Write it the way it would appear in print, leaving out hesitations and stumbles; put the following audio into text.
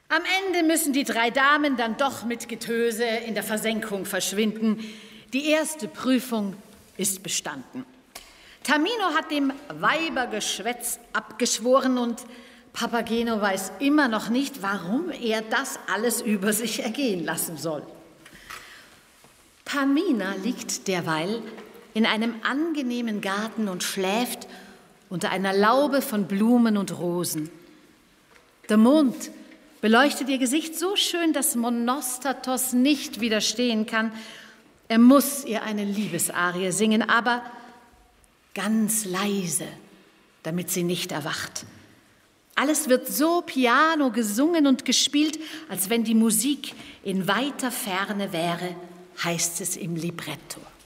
Am Ende müssen die 3 Damen dann doch mit Getöse in der Versenkung verschwinden. Die erste Prüfung ist bestanden. Tamino hat dem Weibergeschwätz abgeschworen und Papageno weiß immer noch nicht, warum er das alles über sich ergehen lassen soll. Pamina liegt derweil in einem angenehmen Garten und schläft unter einer Laube von Blumen und Rosen. Der Mond beleuchtet ihr Gesicht so schön, dass Monostatos nicht widerstehen kann. Er muss ihr eine Liebesarie singen, aber ganz leise, damit sie nicht erwacht. Alles wird so piano gesungen und gespielt, als wenn die Musik in weiter Ferne wäre, heißt es im Libretto.